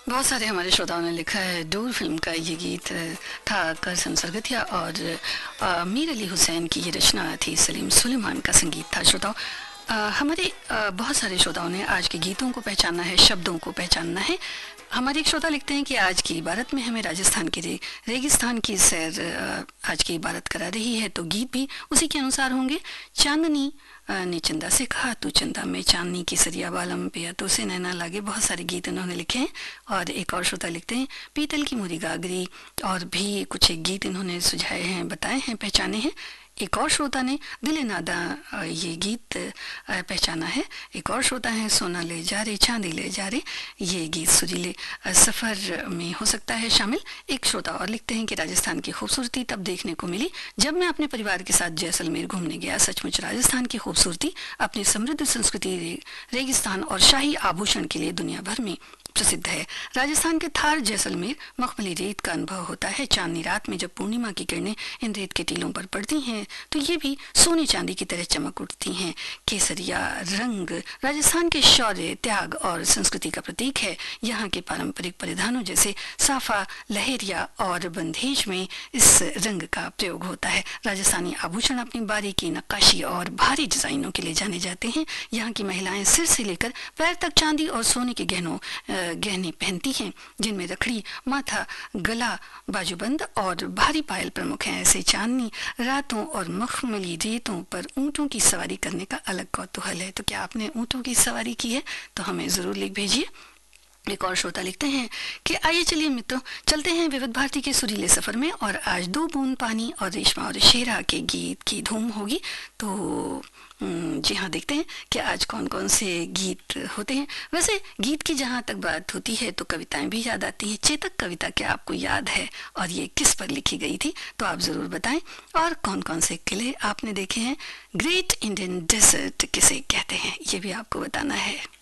बहुत सारे हमारे श्रोताओं ने लिखा है। दूर फिल्म का ये गीत था करसन सरगतिया और मीर अली हुसैन की ये रचना थी, सलीम सुलेमान का संगीत था। श्रोताओं, हमारे बहुत सारे श्रोताओं ने आज के गीतों को पहचानना है, शब्दों को पहचानना है। हमारे एक श्रोता लिखते हैं कि आज की इबारत में हमें राजस्थान के रेगिस्तान की सैर आज की इबारत करा रही है, तो गीत भी उसी के अनुसार होंगे। चांदनी ने चंदा से कहा तू चंदा में चांदनी की सरिया बालम पे तो से नैना लागे। बहुत सारे गीत इन्होंने लिखे हैं। और एक और श्रोता लिखते हैं पीतल की मुरी गागरी, और भी कुछ एक गीत इन्होंने सुझाए हैं, बताए हैं, पहचाने हैं। एक और श्रोता ने दिल नादा ये गीत पहचाना है। एक और श्रोता है सोना ले जा रे चांदी ले जा रे, ये गीत सुरीले सफ़र में हो सकता है शामिल। एक श्रोता और लिखते हैं कि राजस्थान की खूबसूरती तब देखने को मिली जब मैं अपने परिवार के साथ जैसलमेर घूमने गया। सचमुच राजस्थान की खूबसूरती अपनी समृद्ध संस्कृति, रेगिस्तान और शाही आभूषण के लिए दुनिया भर में प्रसिद्ध है। राजस्थान के थार जैसलमेर मखमली रेत का अनुभव होता है। चांदनी रात में जब पूर्णिमा की किरणें इन रेत के टीलों पर पड़ती हैं तो ये भी सोने चांदी की तरह चमक उठती हैं। केसरिया रंग राजस्थान के शौर्य, त्याग और संस्कृति का प्रतीक है। यहाँ के पारंपरिक परिधानों जैसे साफा, लहेरिया और बंधेज में इस रंग का प्रयोग होता है। राजस्थानी आभूषण अपनी बारीकी, नक्काशी और भारी डिजाइनों के लिए जाने जाते हैं। यहाँ की महिलाएं सिर से लेकर पैर तक चांदी और सोने के गहने पहनती हैं, जिनमें रखड़ी, माथा, गला, बाजूबंद और भारी पायल प्रमुख हैं। ऐसे चांदनी रातों और मखमली रेतों पर ऊंटों की सवारी करने का अलग कौतूहल है। तो क्या आपने ऊंटों की सवारी की है? तो हमें जरूर लिख भेजिए। एक और श्रोता लिखते हैं कि आइए चलिए मित्रों, चलते हैं विविध भारती के सुरीले सफर में, और आज दो बूंद पानी और रेशमा और शेरा के गीत की धूम होगी। तो जी हाँ, देखते हैं कि आज कौन कौन से गीत होते हैं। वैसे गीत की जहाँ तक बात होती है तो कविताएं भी याद आती हैं। चेतक कविता क्या आपको याद है और ये किस पर लिखी गई थी? तो आप ज़रूर बताएं। और कौन कौन से किले आपने देखे हैं? ग्रेट इंडियन डेजर्ट किसे कहते हैं, ये भी आपको बताना है।